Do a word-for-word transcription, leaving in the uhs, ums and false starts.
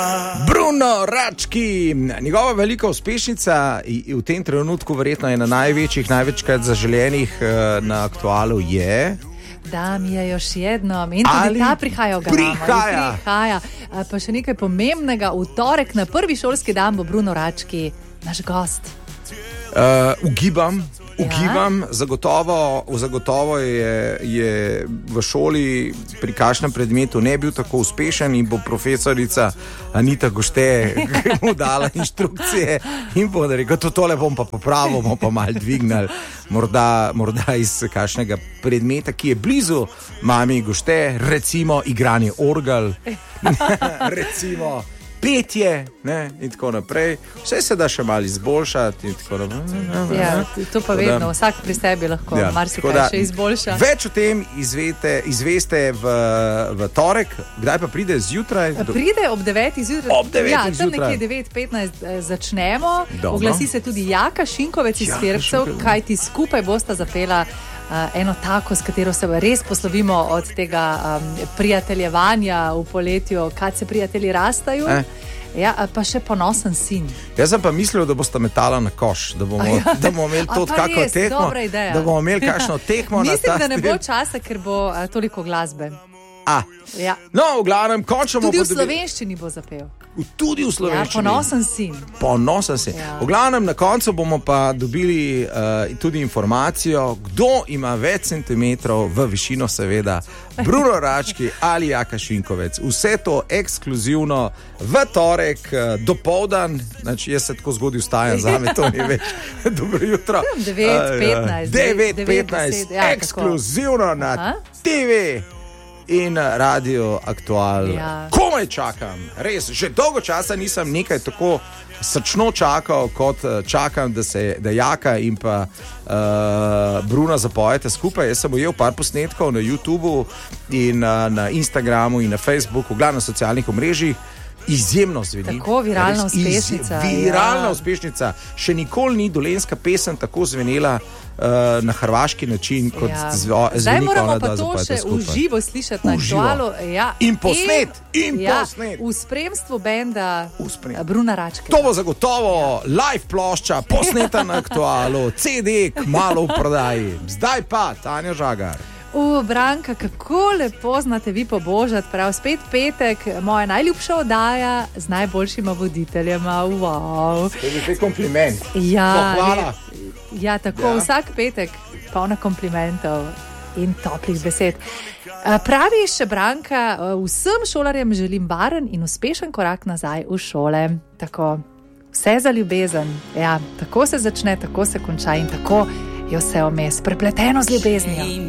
Bruno Rački, njegova velika uspešnica v tem trenutku verjetno je na največjih, največkrat zaželenih na Aktualu je... Da mi je još jednom in tudi Ali ta prihaja v Gramamo. prihaja? prihaja. Pa še nekaj pomembnega, v torek na prvi šolski dan bo Bruno Rački naš gost. Uh, ugibam, Ja. ugibam, zagotovo, zagotovo je, je v šoli pri kakšnem predmetu ne bil tako uspešen in bo profesorica Anita Gošte mu dala inštrukcije in bo rekel, to tole bom pa popravil, bomo pa malo dvignili, morda, morda iz kakšnega predmeta, ki je blizu mami Gošte, recimo igranje orgel, recimo petje, ne, in tako naprej. Vse se da še malo izboljšati in tako naprej. Ja, to pa vedno, vsak pri sebi lahko Ja, marsikaj tako da še izboljša. Več o tem izvete, izveste v, v torek, kdaj pa pride zjutraj? Do- Pride ob devetih zjutraj. Ob devetih ja, tam zjutraj. nekje devet petnajst eh, začnemo. Dobro. Oglasi se tudi Jaka Šinkovec iz Jaka Fircev, Šinkovec. kajti skupaj bosta zapela uh, eno tako, s katero se res poslovimo od tega um, prijateljevanja v poletju, kad se prijatelji rastajo. Eh. Ja, a pa še ponosen sin. Jaz sem pa mislil, da boste metala na koš, da bomo, A ja. da bomo imeli A to pa kako res, tekmo, dobra ideja. da bomo imeli kakšno tekmo na Mislim, ta da ne bo stil. časa, ker bo uh, toliko glasbe. A, Ja. no, v glavnem, končno Tudi v bomo dobili- slovenščini bo zapel. Tudi v Ja, slovenščini. ponosen sin. Ponosen si. Ja. V glavnem, na koncu bomo pa dobili uh, tudi informacijo, kdo ima več centimetrov v višino, seveda, Bruno Rački ali Jaka Šinkovec. Vse to ekskluzivno v torek uh, dopoldan, znači jaz se tako zgodaj vstajam, zame to ni več. Dobro jutro. devet petnajst, devet devet petnajst, deset, ja, tako. ekskluzivno na Aha. T V. In Radio Aktual. Ja. Komaj čakam, res, že dolgo časa nisem nekaj tako srčno čakal, kot eh, čakam, da se da Jaka in pa uh, Bruna zapojete skupaj. Jaz sem ujel par posnetkov na YouTubu in uh, na Instagramu in na Facebooku, glavno na socialnih omrežjih. Izjemno zveni. Tako, viralna Res, izje- uspešnica, Viralna ja. uspešnica. Še nikoli ni dolenjska pesem tako zvenela uh, na hrvaški način, kot Ja. zvo, Zdaj zveni, ko moramo ona pa dva to zapojeta še v skupaj. živo slišati na V živo. Aktualu. Ja. In posnet, in ja, posnet. V spremstvu benda V spremstvu. Bruna Račke. To bo zagotovo live plošča, posneta na Aktualu, C D, kmalu v prodaji. Zdaj pa, Tanja Žagar. U, Branka, kako lepo znate vi pobožati, prav spet petek, moja najljubša oddaja z najboljšima voditeljema. Wow. To je bil kompliment. Ja, Pohvala. ja, tako Ja. ja. Vsak petek polna komplimentov in toplih besed. A, Pravi še Branka, vsem šolarjem želim varen in uspešen korak nazaj v šole. Tako, vse za ljubezen. Ja, tako se začne, tako se konča in tako je vse vmes, prepleteno z ljubeznijo.